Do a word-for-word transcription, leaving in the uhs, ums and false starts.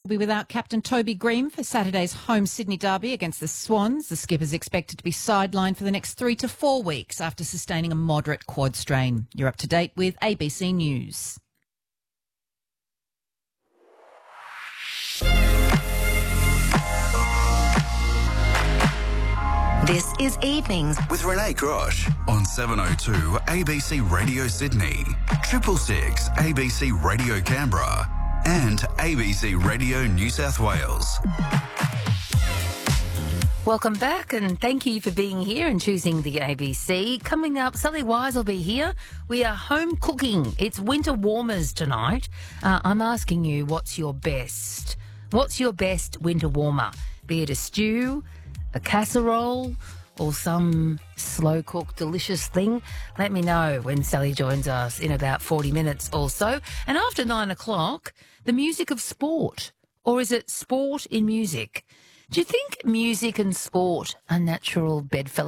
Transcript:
will be without captain Toby Green for Saturday's home Sydney derby against the Swans. The skipper's expected to be sidelined for the next three to four weeks after sustaining a moderate quad strain. You're up to date with A B C News. This is Evenings with Renee Grosh on seven oh two A B C Radio Sydney, triple six A B C Radio Canberra and A B C Radio New South Wales. Welcome back and thank you for being here and choosing the A B C. Coming up, Sally Wise will be here. We are home cooking. It's winter warmers tonight. Uh, I'm asking you, what's your best? What's your best winter warmer? Be it a stew, a casserole, or some slow-cooked delicious thing? Let me know when Sally joins us in about forty minutes or so. And after nine o'clock, the music of sport. Or is it sport in music? Do you think music and sport are natural bedfellows?